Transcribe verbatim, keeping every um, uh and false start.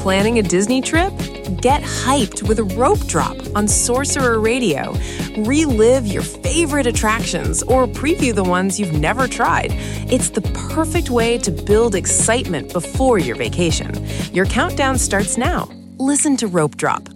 Planning a Disney trip? Get hyped with Rope Drop on Sorcerer Radio. Relive your favorite attractions or preview the ones you've never tried. It's the perfect way to build excitement before your vacation. Your countdown starts now. Listen to Rope Drop